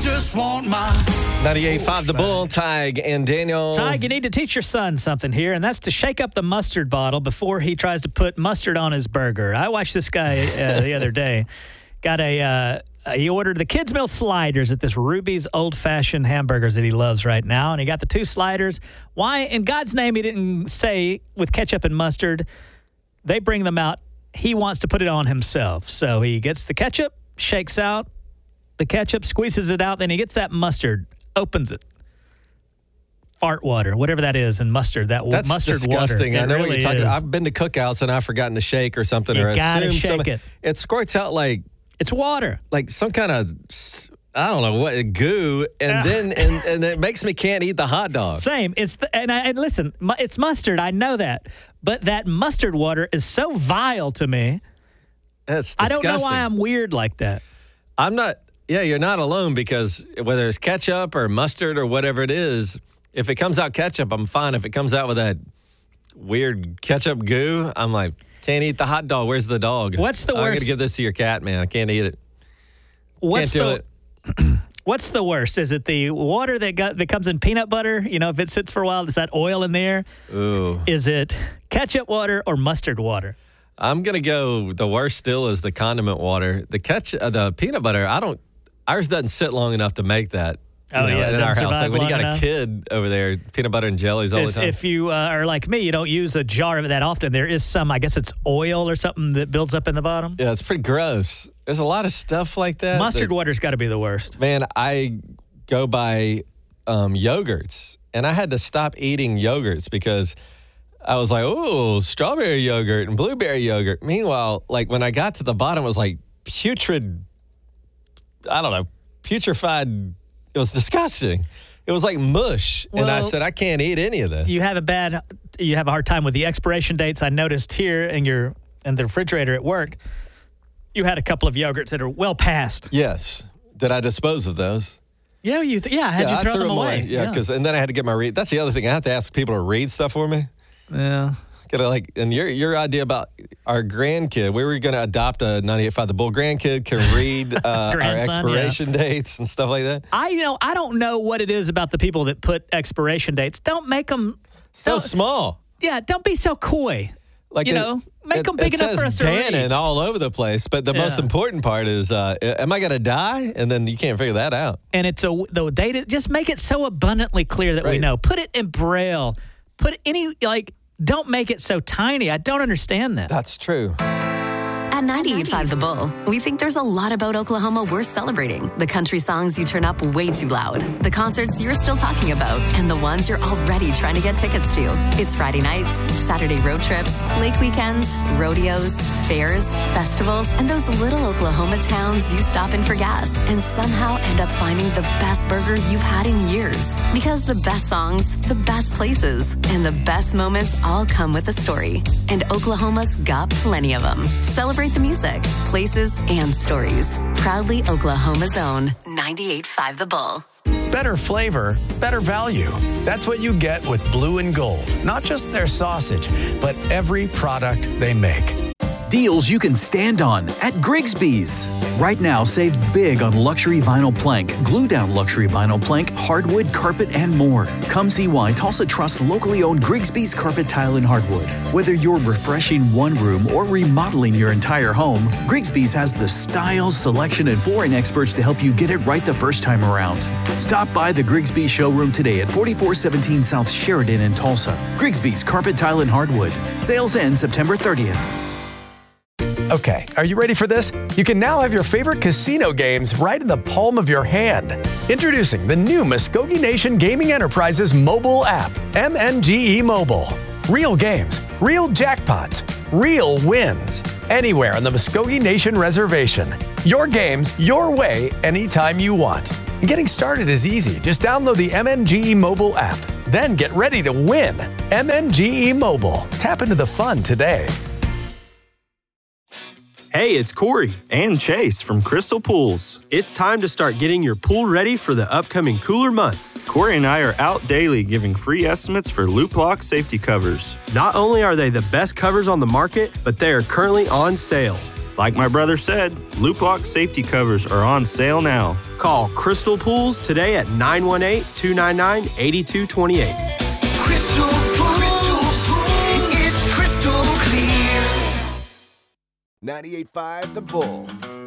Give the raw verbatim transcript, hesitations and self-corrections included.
just want my... ninety-eight point five The Bull, Tig and Daniel. Tig, you need to teach your son something here, and that's to shake up the mustard bottle before he tries to put mustard on his burger. I watched this guy uh, the other day. Got a... Uh, He ordered the Kids Meal sliders at this Ruby's old-fashioned hamburgers that he loves right now, and he got the two sliders. Why, in God's name, he didn't say with ketchup and mustard? They bring them out. He wants to put it on himself. So he gets the ketchup, shakes out the ketchup, squeezes it out, then he gets that mustard, opens it. Fart water, whatever that is, and mustard. That That's mustard disgusting. water. I know it what really you're talking is. about. I've been to cookouts, and I've forgotten to shake or something. You or gotta assume shake some, it. It squirts out like... It's water. Like some kind of, I don't know what, goo, and then and, and it makes me can't eat the hot dog. Same. It's the, and, I, and listen, mu- it's mustard. I know that. But that mustard water is so vile to me. That's I disgusting. don't know why I'm weird like that. I'm not, yeah, you're not alone because whether it's ketchup or mustard or whatever it is, if it comes out ketchup, I'm fine. If it comes out with that weird ketchup goo, I'm like, can't eat the hot dog. Where's the dog? What's the I'm worst? going to give this to your cat, man. I can't eat it. What's can't do the it. What's the worst? Is it the water that got that comes in peanut butter? You know, if it sits for a while, is that oil in there? Ooh. Is it ketchup water or mustard water? I'm going to go, the worst still is the condiment water. The ketchup, uh, the peanut butter, I don't, ours doesn't sit long enough to make that. Oh, you know, yeah, it in our doesn't house. Like survive when you long got enough. a kid over there, peanut butter and jellies all If, the time. if you uh, are like me, you don't use a jar of it that often. There is some, I guess it's oil or something that builds up in the bottom. Yeah, it's pretty gross. There's a lot of stuff like that. Mustard that, water's got to be the worst. Man, I go by um, yogurts, and I had to stop eating yogurts because I was like, oh, strawberry yogurt and blueberry yogurt. Meanwhile, like when I got to the bottom, it was like putrid, I don't know, putrefied. It was disgusting. It was like mush. Well, and I said, I can't eat any of this. You have a bad, you have a hard time with the expiration dates. I noticed here in your in the refrigerator at work, you had a couple of yogurts that are well past. Yes. Did I dispose of those? Yeah, you. Th- yeah, how'd yeah, you throw I threw them away? Yeah, because and then I had to get my read. That's the other thing. I have to ask people to read stuff for me. Yeah. Gotta like, and your your idea about our grandkid, we were going to adopt a ninety-eight point five The Bull grandkid, can read uh, our Grandson, expiration yeah. dates and stuff like that. I you know I don't know what it is about the people that put expiration dates. Don't make them So don't, small. Yeah, don't be so coy. Like you it, know, make it, them big it enough says for us to Dannon read. all over the place, but the Yeah. most important part is, uh, am I going to die? And then you can't figure that out. And it's a the data. Just make it so abundantly clear that we Right. know. Put it in Braille. Put any like. Don't make it so tiny. I don't understand that. That's true. At ninety-eight point five The Bull, we think there's a lot about Oklahoma worth celebrating. The country songs you turn up way too loud, the concerts you're still talking about, and the ones you're already trying to get tickets to. It's Friday nights, Saturday road trips, lake weekends, rodeos, fairs, festivals, and those little Oklahoma towns you stop in for gas and somehow end up finding the best burger you've had in years. Because the best songs, the best places, and the best moments all come with a story. And Oklahoma's got plenty of them. Celebrate the music, places, and stories. Proudly Oklahoma's own ninety-eight point five The Bull. Better flavor, better value. That's what you get with Blue and Gold. Not just their sausage, but every product they make. Deals you can stand on at Grigsby's. Right now, save big on luxury vinyl plank, glue-down luxury vinyl plank, hardwood, carpet, and more. Come see why Tulsa trusts locally owned Grigsby's Carpet Tile and Hardwood. Whether you're refreshing one room or remodeling your entire home, Grigsby's has the style, selection, and flooring experts to help you get it right the first time around. Stop by the Grigsby's showroom today at forty-four seventeen South Sheridan in Tulsa. Grigsby's Carpet Tile and Hardwood. Sales end September thirtieth. Okay, are you ready for this? You can now have your favorite casino games right in the palm of your hand. Introducing the new Muskogee Nation Gaming Enterprises mobile app, M N G E Mobile. Real games, real jackpots, real wins. Anywhere on the Muskogee Nation Reservation. Your games, your way, anytime you want. And getting started is easy. Just download the M N G E Mobile app. Then get ready to win. M N G E Mobile. Tap into the fun today. Hey, it's Corey and Chase from Crystal Pools. It's time to start getting your pool ready for the upcoming cooler months. Corey and I are out daily giving free estimates for loop lock safety covers. Not only are they the best covers on the market, but they are currently on sale. Like my brother said, Loop Lock safety covers are on sale now. Call Crystal Pools today at nine one eight, two nine nine, eight two two eight. Crystal Pools, it's crystal clear. ninety-eight point five The Bull.